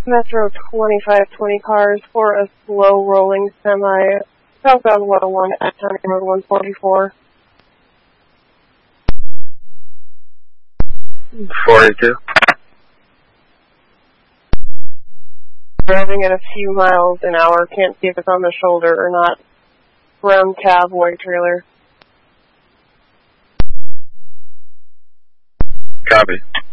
Metro 2520 cars for a slow rolling semi southbound 101 at County Road 144. 42. Driving at a few miles an hour, can't see if it's on the shoulder or not. Brown cab, white trailer. Copy.